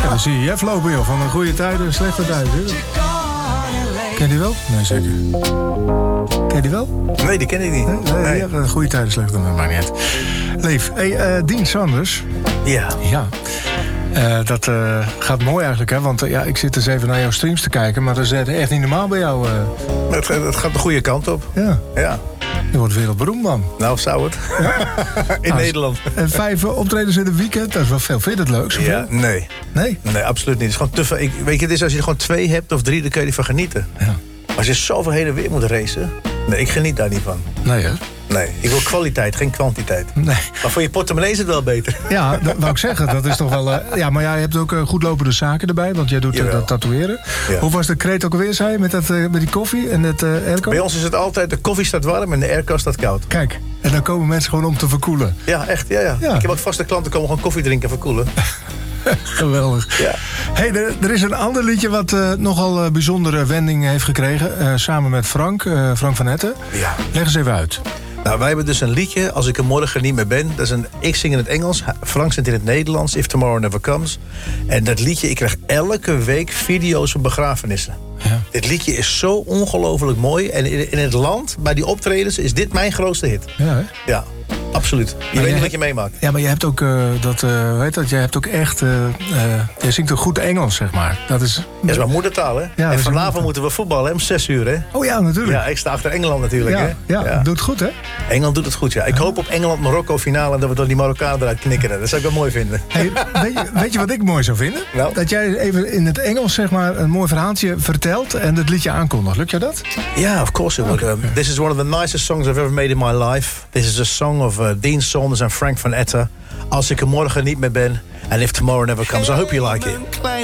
Ja, dan zie je Jeff lopen, joh. Van een goede tijden en slechte tijden. Ken je die wel? Nee, zeker. Ken je die wel? Nee, die ken ik niet. Nee. Ja, goede tijden, slechte tijden, maar niet uit. Leef. Hey, Dean Sanders. Ja. Dat gaat mooi eigenlijk, hè? Want ik zit eens even naar jouw streams te kijken, maar dat is echt niet normaal bij jou. Het gaat de goede kant op. Ja. Je wordt wereldberoemd, man. Nou, zou het. In Nederland. En 5 optredens in een weekend, dat is wel veel. Vind je het leuk? Ja, nee. Nee? Nee, absoluut niet. Het is gewoon te veel. Weet je, het is als je er gewoon 2 hebt of 3, dan kun je ervan genieten. Ja. Maar als je zoveel heen en weer moet racen, nee, ik geniet daar niet van. Nee, hè? Nee, ik wil kwaliteit, geen kwantiteit. Nee. Maar voor je portemonnee is het wel beter. Ja, dat wou ik zeggen. Dat is toch wel... ja, maar jij hebt ook goed lopende zaken erbij, want jij doet dat tatoeëren. Ja. Hoe was de kreet ook alweer, zei je, met die koffie en het airco? Bij ons is het altijd, de koffie staat warm en de airco staat koud. Kijk, en dan komen mensen gewoon om te verkoelen. Ja, echt, ja. Ik heb ook vaste klanten komen gewoon koffie drinken en verkoelen. Geweldig. Ja. Hey, er is een ander liedje wat nogal bijzondere wending heeft gekregen. Samen met Frank van Etten. Ja. Leg eens even uit. Nou, wij hebben dus een liedje, Als ik er morgen niet meer ben. Dat is ik zing in het Engels, Frank zingt in het Nederlands, If Tomorrow Never Comes. En dat liedje, ik krijg elke week video's van begrafenissen. Ja. Dit liedje is zo ongelooflijk mooi. En in het land, bij die optredens, is dit mijn grootste hit. Ja, hè? Ja. Absoluut. Je weet niet wat je meemaakt. Ja, maar je hebt ook jij hebt ook echt... je zingt een goed Engels, zeg maar. Dat is mijn moedertaal, hè? Ja, en vanavond moeten we voetballen, om 6 uur, hè? Oh ja, natuurlijk. Ja, ik sta achter Engeland natuurlijk, hè? Ja, doet het goed, hè? Engeland doet het goed, ja. Ik hoop op Engeland-Marokko finale en dat we dan die Marokkanen eruit knikkeren. Dat zou ik wel mooi vinden. Hey, weet je wat ik mooi zou vinden? Nou? Dat jij even in het Engels, zeg maar, een mooi verhaaltje vertelt en het liedje aankondigt. Lukt je dat? Ja, of course it would. This is one of the nicest songs I've ever made in my life. This is a song of Dean Sanders en Frank van Etten. Als ik er morgen niet meer ben. And if tomorrow never comes. I hope you like it.